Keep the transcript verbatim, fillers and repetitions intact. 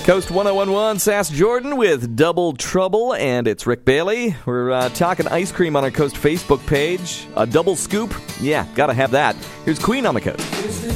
Coast one oh one point one, Sass Jordan with Double Trouble, and it's Rick Bailey. We're uh, talking ice cream on our Coast Facebook page. A double scoop? Yeah, gotta have that. Here's Queen on the Coast.